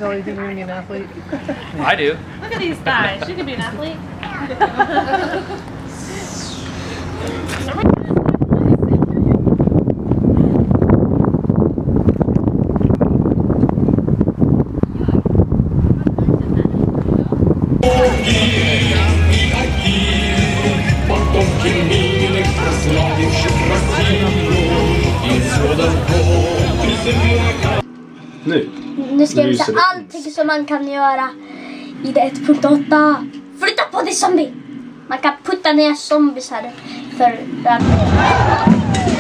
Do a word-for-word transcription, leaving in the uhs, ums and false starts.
Joel, you think you're going to be an athlete? I do. Look at these thighs. You could be an athlete. Nu. Nu ska jag visa allting som man kan göra i det ett punkt åtta. Flytta på dig zombie! Man kan putta ner zombies här för att...